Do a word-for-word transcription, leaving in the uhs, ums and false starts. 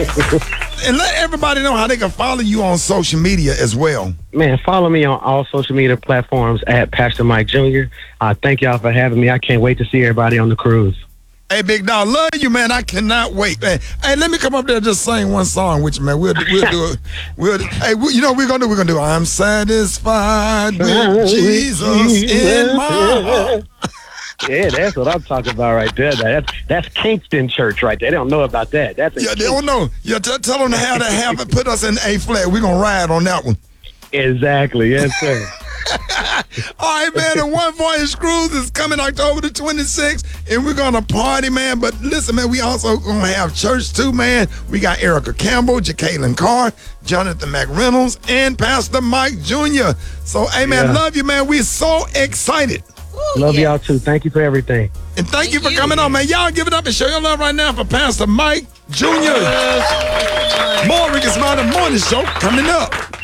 And let everybody know how they can follow you on social media as well. Man, follow me on all social media platforms at Pastor Mike Junior Uh, thank y'all for having me. I can't wait to see everybody on the cruise. Hey, big dog, love you, man. I cannot wait. Hey, hey, let me come up there and just sing one song with you, man. We'll, we'll do it. We'll, hey, we, you know what we're going to do? We're going to do I'm satisfied with Jesus in my heart. Yeah, that's what I'm talking about right there. That's, that's Kingston Church right there. They don't know about that. That's Yeah, they don't know. Yeah, t- tell them how to have it. Put us in A flat. We're going to ride on that one. Exactly. Yes, sir. All right, man, the One Voyage Cruise is coming October the twenty-sixth, and we're going to party, man. But listen, man, we also going to have church, too, man. We got Erica Campbell, Jacqueline Carr, Jonathan McReynolds, and Pastor Mike Junior So, hey, man, Yeah. love you, man. We're so excited. Ooh, Love yes. y'all, too. Thank you for everything. And thank, Thank you for you. coming on, man. Y'all give it up and show your love right now for Pastor Mike Junior More Rick and Smiley Morning Show coming up.